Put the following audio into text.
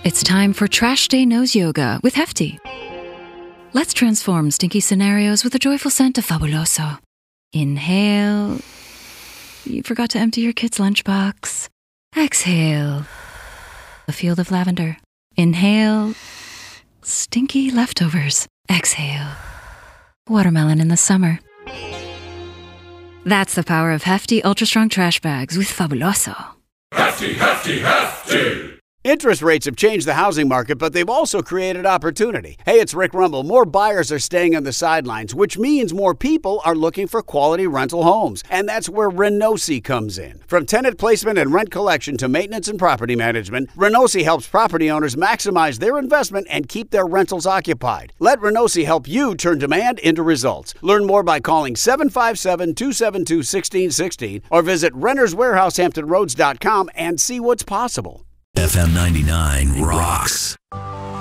It's time for Trash Day Nose Yoga with Hefty. Let's transform stinky scenarios with a joyful scent of Fabuloso. Inhale. You forgot to empty your kid's lunchbox. Exhale. A field of lavender. Inhale. Stinky leftovers. Exhale. Watermelon in the summer. That's the power of Hefty Ultra Strong Trash Bags with Fabuloso. Hefty, hefty, hefty! Interest rates have changed the housing market, but they've also created opportunity. Hey, it's Rick Rumble. More buyers are staying on the sidelines, which means more people are looking for quality rental homes. And that's where Renosi comes in. From tenant placement and rent collection to maintenance and property management, Renosi helps property owners maximize their investment and keep their rentals occupied. Let Renosi help you turn demand into results. Learn more by calling 757-272-1616 or visit renterswarehousehamptonroads.com and see what's possible. FM 99 rocks.